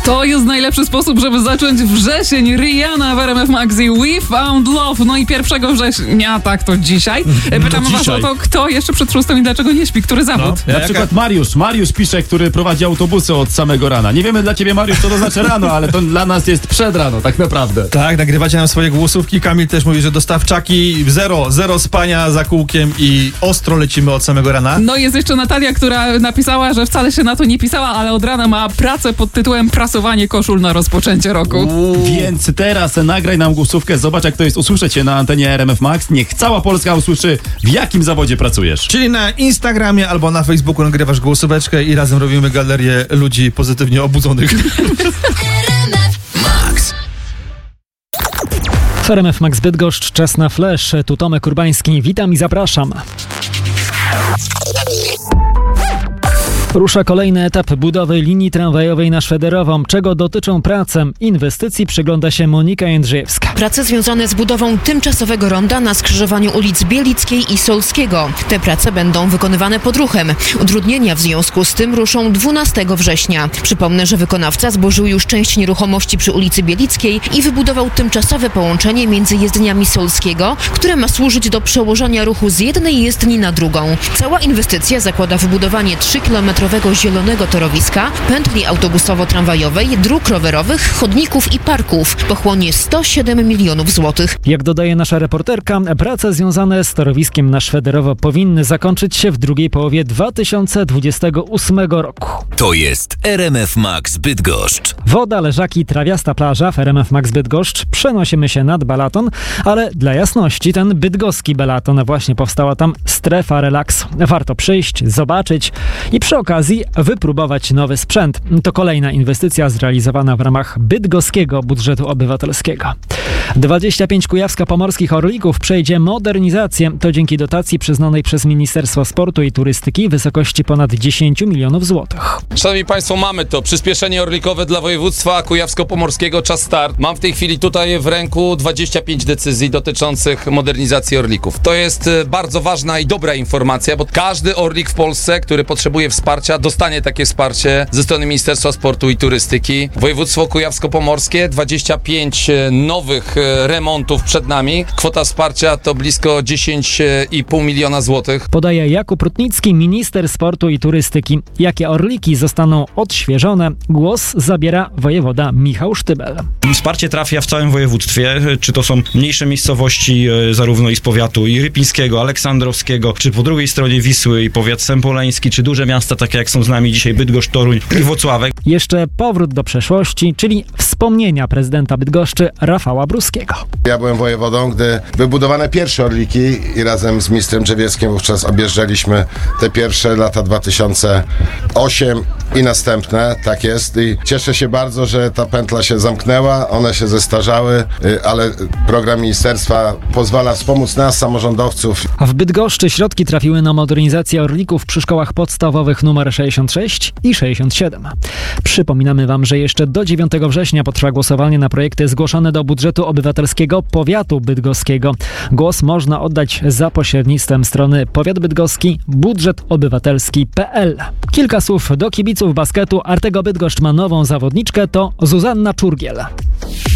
To jest najlepszy sposób, żeby zacząć wrzesień. Rihanna w RMF Max i We Found Love. No i 1 września, tak to dzisiaj. Pytamy was o to, kto jeszcze przed 6 i dlaczego nie śpi, który zawód. Na przykład Mariusz pisze, który prowadzi autobusy od samego rana. Nie wiemy dla ciebie, Mariusz, co to znaczy rano, ale to dla nas jest przed rano, tak naprawdę. Tak, nagrywacie nam swoje głosówki. Kamil też mówi, że dostawczaki zero spania za kółkiem i ostro lecimy od samego rana. No i jest jeszcze Natalia, która napisała, że wcale się na to nie pisała, ale od rana ma pracę pod tytułem prasowanie koszul na rozpoczęcie roku. Więc teraz nagraj nam głosówkę, zobacz jak to jest usłyszeć cię na antenie RMF Max. Niech cała Polska usłyszy, w jakim zawodzie pracujesz. Czyli na Instagramie albo na Facebooku nagrywasz głosóweczkę i razem robimy galerię ludzi pozytywnie obudzonych. W RMF Max Bydgoszcz, czas na flash. Tu Tomek Urbański, witam i zapraszam. Rusza kolejny etap budowy linii tramwajowej na Szwederową. Czego dotyczą prace? Inwestycji przygląda się Monika Jędrzejewska. Prace związane z budową tymczasowego ronda na skrzyżowaniu ulic Bielickiej i Solskiego. Te prace będą wykonywane pod ruchem. Utrudnienia w związku z tym ruszą 12 września. Przypomnę, że wykonawca zburzył już część nieruchomości przy ulicy Bielickiej i wybudował tymczasowe połączenie między jezdniami Solskiego, które ma służyć do przełożenia ruchu z jednej jezdni na drugą. Cała inwestycja zakłada wybudowanie 3-kilometrowego zielonego torowiska, pętli autobusowo-tramwajowej, dróg rowerowych, chodników i parków. Pochłonie 107 milionów złotych. Jak dodaje nasza reporterka, prace związane z torowiskiem na Szwederowo powinny zakończyć się w drugiej połowie 2028 roku. To jest RMF Max Bydgoszcz. Woda, leżaki, trawiasta plaża w RMF Max Bydgoszcz. Przenosimy się nad Balaton, ale dla jasności ten bydgoski Balaton. Właśnie powstała tam strefa relaksu. Warto przyjść, zobaczyć i przy okazji wypróbować nowy sprzęt. To kolejna inwestycja zrealizowana w ramach bydgoskiego budżetu obywatelskiego. 25 kujawsko-pomorskich Orlików przejdzie modernizację. To dzięki dotacji przyznanej przez Ministerstwo Sportu i Turystyki w wysokości ponad 10 milionów złotych. Szanowni Państwo, mamy to. Przyspieszenie orlikowe dla województwa kujawsko-pomorskiego. Czas start. Mam w tej chwili tutaj w ręku 25 decyzji dotyczących modernizacji orlików. To jest bardzo ważna i dobra informacja, bo każdy orlik w Polsce, który potrzebuje wsparcia, dostanie takie wsparcie ze strony Ministerstwa Sportu i Turystyki. Województwo kujawsko-pomorskie, 25 nowych remontów przed nami. Kwota wsparcia to blisko 10,5 miliona złotych. Podaje Jakub Rutnicki, minister sportu i turystyki. Jakie orliki zostaną odświeżone? Głos zabiera wojewoda Michał Sztybel. Wsparcie trafia w całym województwie, czy to są mniejsze miejscowości zarówno i z powiatu i rypińskiego, aleksandrowskiego, czy po drugiej stronie Wisły i powiat sępoleński, czy duże miasta takie jak są z nami dzisiaj Bydgoszcz, Toruń i Włocławek. Jeszcze powrót do przeszłości, czyli wspomnienia prezydenta Bydgoszczy Rafała Bruskiego. Ja byłem wojewodą, gdy wybudowano pierwsze orliki i razem z ministrem Drzewieckim wówczas objeżdżaliśmy te pierwsze lata 2008 i następne, tak jest. I cieszę się bardzo, że ta pętla się zamknęła, one się zestarzały, ale program ministerstwa pozwala wspomóc nas, samorządowców. A w Bydgoszczy środki trafiły na modernizację orlików przy szkołach podstawowych nr 66 i 67. Przypominamy wam, że jeszcze do 9 września potrwa głosowanie na projekty zgłoszone do budżetu obywatelskiego powiatu bydgoskiego. Głos można oddać za pośrednictwem strony powiatbydgoski budżetobywatelski.pl. Kilka słów do kibiców basketu. Artego Bydgoszcz ma nową zawodniczkę, to Zuzanna Czurgiel.